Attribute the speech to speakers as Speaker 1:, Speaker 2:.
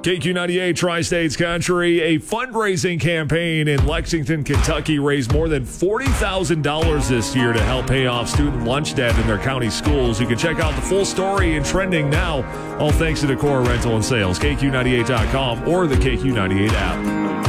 Speaker 1: KQ98 Tri-States Country, a fundraising campaign in Lexington, Kentucky raised more than $40,000 this year to help pay off student lunch debt in their county schools. You can check out the full story and trending now, all thanks to Decor Rental and Sales, KQ98.com or the KQ98 app.